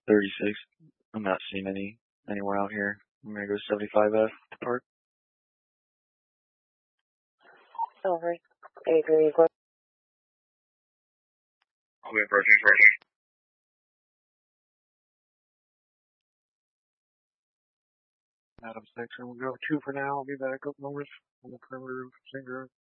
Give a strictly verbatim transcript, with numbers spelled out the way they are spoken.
thirty-six. I'm not seeing any anywhere out here. I'm gonna go seventy-five F to park. Over. Adrian, go. I'll be approaching approaching. Adam six, and we'll go two for now. I'll be back up north on the perimeter of Saint Grove.